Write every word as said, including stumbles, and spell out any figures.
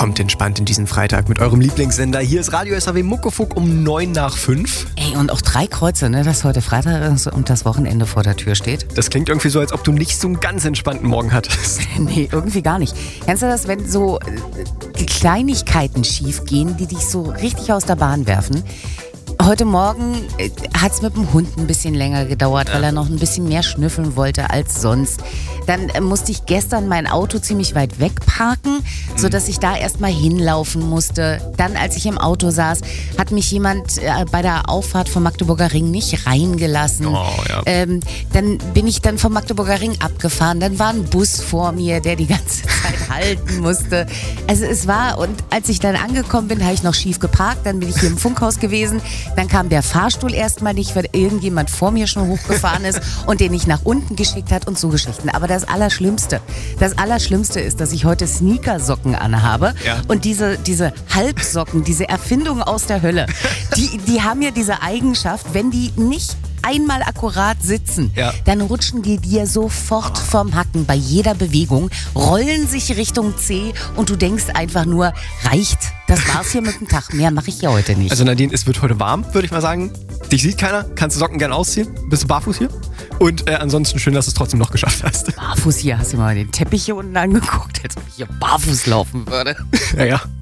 Kommt entspannt in diesen Freitag mit eurem Lieblingssender. Hier ist Radio S R W Muckefuck um neun nach fünf. Ey, und auch drei Kreuze, ne, dass heute Freitag ist und das Wochenende vor der Tür steht. Das klingt irgendwie so, als ob du nicht so einen ganz entspannten Morgen hattest. Nee, irgendwie gar nicht. Kennst du das, wenn so äh, Kleinigkeiten schief gehen, die dich so richtig aus der Bahn werfen? Heute Morgen äh, hat es mit dem Hund ein bisschen länger gedauert, weil er noch ein bisschen mehr schnüffeln wollte als sonst. Dann äh, musste ich gestern mein Auto ziemlich weit weg parken, sodass ich da erstmal hinlaufen musste. Dann, als ich im Auto saß, hat mich jemand äh, bei der Auffahrt vom Magdeburger Ring nicht reingelassen. Oh, ja. ähm, dann bin ich dann vom Magdeburger Ring abgefahren. Dann war ein Bus vor mir, der die ganze Zeit halten musste. Also es war, und als ich dann angekommen bin, habe ich noch schief geparkt. Dann bin ich hier im Funkhaus gewesen. Dann kam der Fahrstuhl erstmal nicht, weil irgendjemand vor mir schon hochgefahren ist und den nicht nach unten geschickt hat und so Geschichten. Aber das Allerschlimmste, das Allerschlimmste ist, dass ich heute Sneakersocken anhabe. Ja. Und diese, diese Halbsocken, diese Erfindung aus der Hölle, die, die haben ja diese Eigenschaft, wenn die nicht einmal akkurat sitzen, ja. dann rutschen die dir sofort vom Hacken bei jeder Bewegung, rollen sich Richtung C und du denkst einfach nur, reicht, das war's hier mit dem Tag, mehr mache ich ja heute nicht. Also Nadine, es wird heute warm, würde ich mal sagen. Dich sieht keiner, kannst du Socken gern ausziehen, bist du barfuß hier. Und äh, ansonsten schön, dass du es trotzdem noch geschafft hast. Barfuß hier, hast du mal den Teppich hier unten angeguckt, als ob ich hier barfuß laufen würde. Ja, ja.